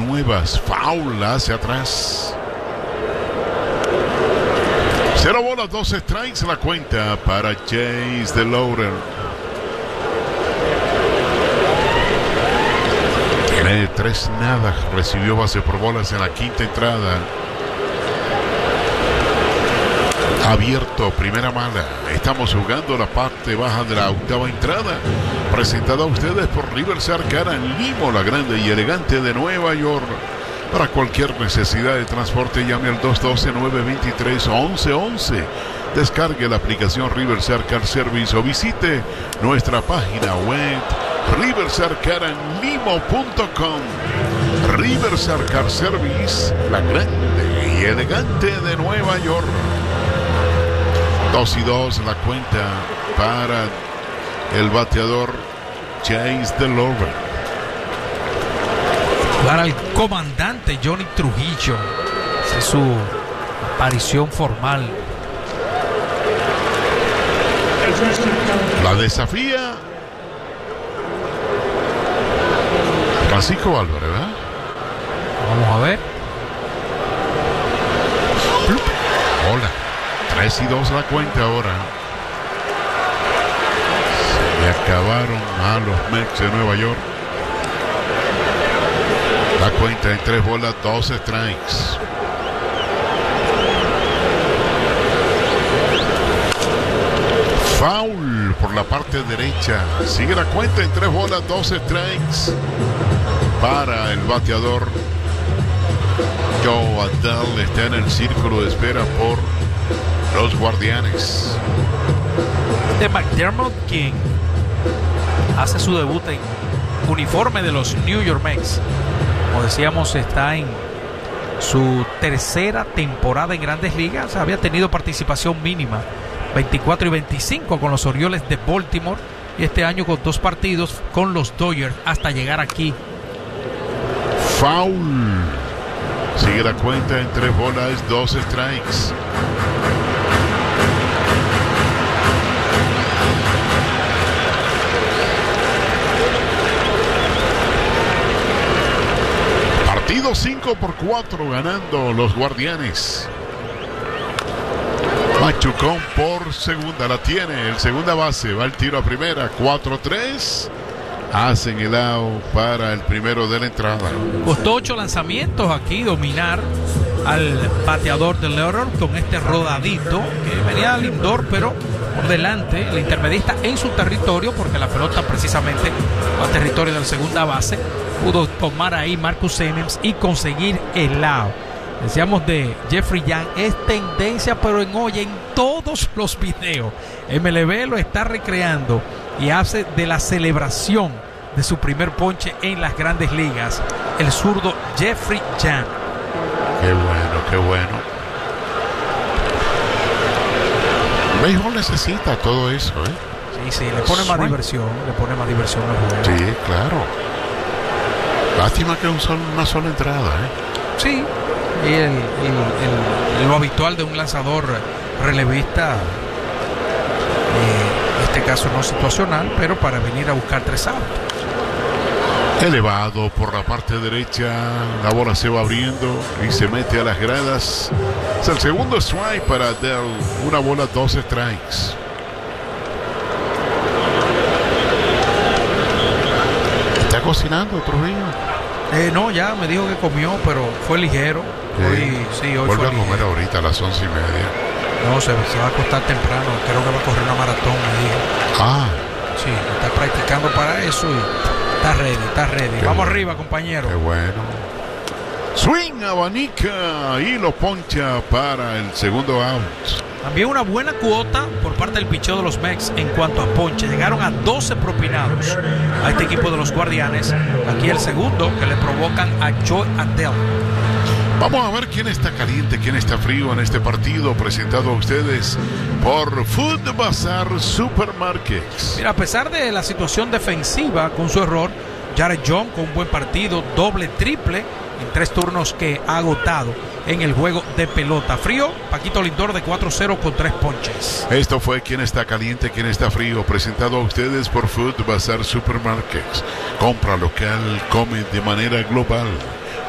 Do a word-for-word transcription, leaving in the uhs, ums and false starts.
nuevas. Foul hacia atrás. Cero bolas, dos strikes la cuenta para Chase DeLauder. Tiene tres nada. Recibió base por bolas en la quinta entrada. Abierto, primera mala. Estamos jugando la parte baja de la octava entrada. Presentada a ustedes por Riverside Car and Limo, la grande y elegante de Nueva York. Para cualquier necesidad de transporte, llame al dos uno dos, nueve dos tres, once once. Descargue la aplicación Riverside Car Service o visite nuestra página web riverside car and limo punto com. Riverside Car Service, la grande y elegante de Nueva York. Dos y dos la cuenta para el bateador Chase DeLauder. Para el comandante Johnny Trujillo. Esa es su aparición formal. La desafía Francisco Álvarez, ¿verdad? Vamos a ver. Hola. tres y dos la cuenta ahora. Se le acabaron a los Mets de Nueva York. La cuenta en tres bolas, dos strikes. Foul por la parte derecha. Sigue la cuenta en tres bolas, dos strikes para el bateador Joe Adell. Está en el círculo de espera por los Guardianes. De McDermott, quien hace su debut en uniforme de los New York Mets. Como decíamos, está en su tercera temporada en Grandes Ligas. Había tenido participación mínima, veinticuatro y veinticinco con los Orioles de Baltimore, y este año con dos partidos con los Dodgers hasta llegar aquí. Foul. Sigue la cuenta en tres bolas, dos strikes. Partido cinco por cuatro ganando los Guardianes. Machucón por segunda, la tiene el segunda base, va el tiro a primera, cuatro tres. Hacen el out para el primero de la entrada. Costó ocho lanzamientos aquí dominar al bateador de DeLauder con este rodadito que venía al indoor, pero por delante el intermedista en su territorio, porque la pelota precisamente va al territorio de la segunda base. Pudo tomar ahí Marcus Semien y conseguir el out. Decíamos de Jeffrey Young, es tendencia, pero en hoy en todos los videos M L B lo está recreando y hace de la celebración de su primer ponche en las Grandes Ligas el zurdo Jeffrey Young. Qué bueno, qué bueno. El béisbol necesita todo eso, ¿eh? Sí, sí, le pone más diversión, le pone más diversión al juego. Sí, claro. Lástima que un solo, una sola entrada, ¿eh? Sí, y el, el, el, lo habitual de un lanzador relevista, eh, en este caso no situacional, pero para venir a buscar tres outs. Elevado por la parte derecha, la bola se va abriendo y se mete a las gradas. Es el segundo strike para Adell, una bola, dos strikes. ¿Está cocinando Trujillo? Eh, no, ya me dijo que comió, pero fue ligero. Hoy, sí, sí, hoy Vuelve fue a comer ligero. ahorita a las once y media. No, se, se va a acostar temprano. Creo que va a correr una maratón, me dijo. Ah. Sí, está practicando para eso y está ready, está ready. Qué Vamos bueno. arriba, compañero. Qué bueno. Swing, abanica y lo poncha para el segundo out. También una buena cuota por parte del picheo de los Mets en cuanto a ponche. Llegaron a doce propinados a este equipo de los Guardianes. Aquí el segundo que le provocan a Joe Adell. Vamos a ver quién está caliente, quién está frío en este partido presentado a ustedes por Food Bazaar Supermarkets. Mira, a pesar de la situación defensiva con su error, Jared Young con un buen partido, doble, triple en tres turnos que ha agotado en el juego de pelota. Frío, Paquito Lindor de cuatro cero con tres ponches. Esto fue Quién está caliente, quién está frío, presentado a ustedes por Food Bazaar Supermarkets. Compra local, come de manera global.